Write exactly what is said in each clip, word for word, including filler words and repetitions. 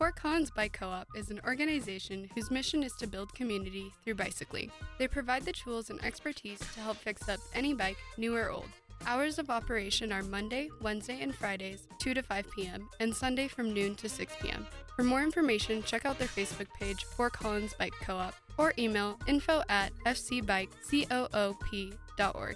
Fort Collins Bike Co-op is an organization whose mission is to build community through bicycling. They provide the tools and expertise to help fix up any bike, new or old. Hours of operation are Monday, Wednesday, and Fridays, two to five p.m., and Sunday from noon to six p.m. For more information, check out their Facebook page, Fort Collins Bike Co-op, or email info at f c bike coop dot org.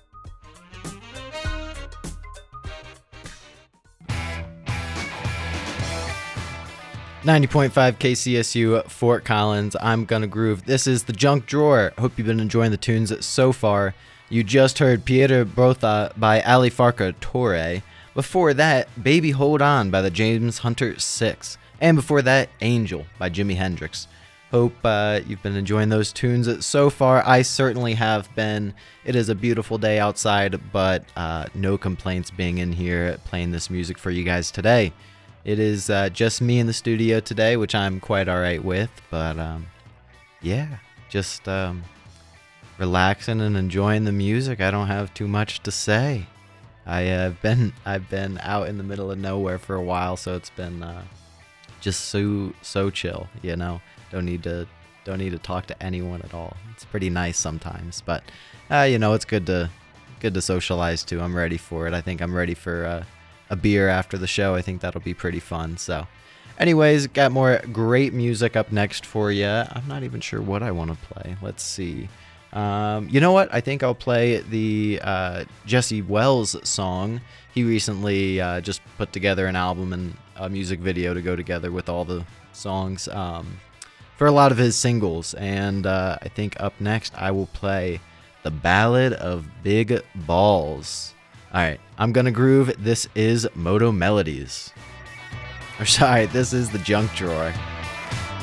ninety point five K C S U Fort Collins. I'm gonna groove. This is the Junk Drawer. Hope you've been enjoying the tunes so far. You just heard Pieta Brotha by Ali Farka Torre. Before that, Baby Hold On by the James Hunter Six. And before that, Angel by Jimi Hendrix. Hope uh, you've been enjoying those tunes so far. I certainly have been. It is a beautiful day outside, but uh, no complaints being in here playing this music for you guys today. It is uh, just me in the studio today, which I'm quite all right with. But um, yeah, just um, relaxing and enjoying the music. I don't have too much to say. I have been I've been out in the middle of nowhere for a while, so it's been uh, just so so chill. You know, don't need to don't need to talk to anyone at all. It's pretty nice sometimes, but uh, you know, it's good to good to socialize too. I'm ready for it. I think I'm ready for. Uh, a beer after the show. I think that'll be pretty fun. So anyways, got more great music up next for you. I'm not even sure what I want to play. Let's see. Um, you know what? I think I'll play the uh, Jesse Wells song. He recently uh, just put together an album and a music video to go together with all the songs um, for a lot of his singles. And uh, I think up next I will play The Ballad of Big Balls. Alright, I'm gonna groove. This is Moto Melodies. Or sorry, this is the Junk Drawer.